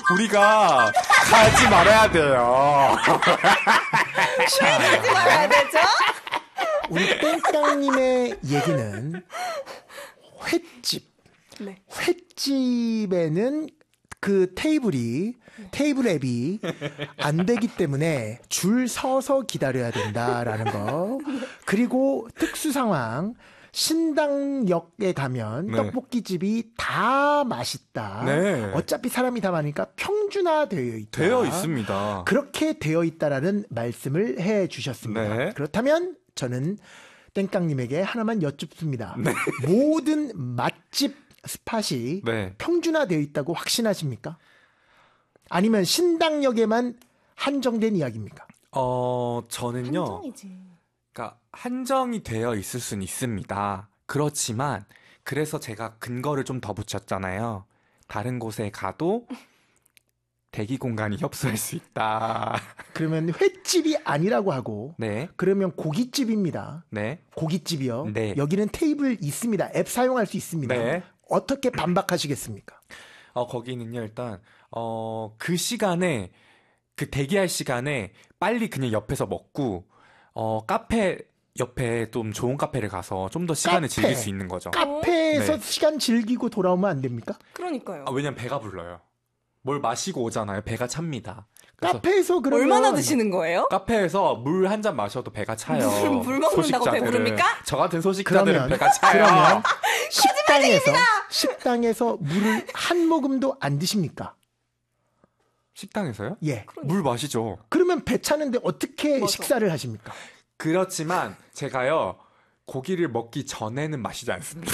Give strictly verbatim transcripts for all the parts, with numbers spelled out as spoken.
우리가 가지 말아야 돼요. 왜 가지 말아야 되죠? 우리 땡깡님의 얘기는 횟집. 네. 횟집에는 그 테이블이 테이블 앱이 안 되기 때문에 줄 서서 기다려야 된다라는 거. 그리고 특수 상황. 신당역에 가면 네. 떡볶이집이 다 맛있다. 네. 어차피 사람이 다 많으니까 평준화되어 있다. 되어 있습니다. 그렇게 되어 있다라는 말씀을 해 주셨습니다. 네. 그렇다면 저는 땡깡님에게 하나만 여쭙습니다. 네. 모든 맛집 스팟이 네. 평준화되어 있다고 확신하십니까? 아니면 신당역에만 한정된 이야기입니까? 어, 저는요. 한정이지. 그러니까 한정이 되어 있을 수는 있습니다. 그렇지만 그래서 제가 근거를 좀 더 붙였잖아요. 다른 곳에 가도 대기 공간이 협소할 수 있다. 그러면 횟집이 아니라고 하고 네, 그러면 고깃집입니다. 네, 고깃집이요. 네. 여기는 테이블 있습니다. 앱 사용할 수 있습니다. 네. 어떻게 반박하시겠습니까? 어, 거기는요, 일단, 어, 그 시간에, 그 대기할 시간에 빨리 그냥 옆에서 먹고, 어, 카페 옆에 좀 좋은 카페를 가서 좀 더 시간을 카페. 즐길 수 있는 거죠. 카페에서 네. 시간 즐기고 돌아오면 안 됩니까? 그러니까요. 아, 왜냐면 배가 불러요. 뭘 마시고 오잖아요. 배가 찹니다. 그래서 카페에서 그러면 얼마나 드시는 거예요? 카페에서 물 한 잔 마셔도 배가 차요. 물, 물 먹는다고 소식자들은. 배부릅니까? 저 같은 소식자들은 그러면 배가 차요. 그러면 식당에서 식당에서 물을 한 모금도 안 드십니까? 식당에서요? 예. 물 마시죠. 그러면 배 차는데 어떻게 맞아. 식사를 하십니까? 그렇지만 제가요 고기를 먹기 전에는 마시지 않습니다.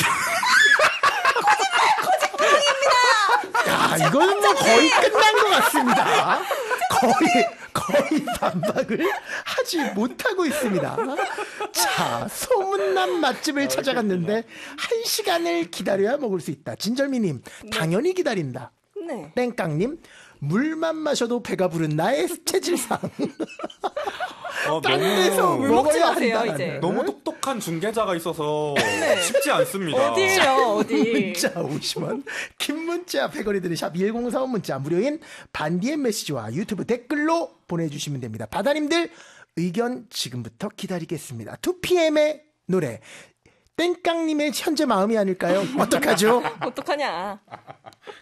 야, 이거는 뭐 거의 끝난 것 같습니다. 거의, 거의 반박을 하지 못하고 있습니다. 자, 소문난 맛집을 찾아갔는데, 한 시간을 기다려야 먹을 수 있다. 진절미님, 당연히 기다린다. 네. 땡깡님, 물만 마셔도 배가 부른 나의 체질상. 어, 딴 데서 물 먹지 먹어야 마세요, 한다는. 이제. 너무 똑똑한 중개자가 있어서 쉽지 않습니다. 어디에요, 어디? 문자 오십 원, 긴 문자 백 원이 드는 샵 일공사오 문자 무료인 반디엠 메시지와 유튜브 댓글로 보내주시면 됩니다. 바다님들 의견 지금부터 기다리겠습니다. 투 피엠의 노래 땡깡님의 현재 마음이 아닐까요? 어떡하죠? 어떡하냐.